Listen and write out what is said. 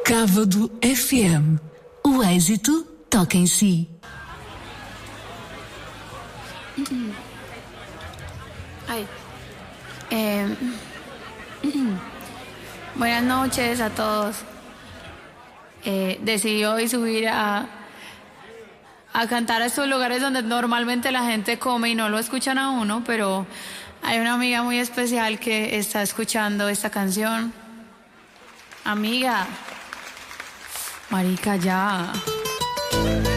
Cávado FM. O êxito toca em si. Ay. Buenas noches a todos. Decidí hoy subir a cantar a estos lugares donde normalmente la gente come y no lo escuchan a uno, pero hay una amiga muy especial que está escuchando esta canción. Amiga, marica, ya.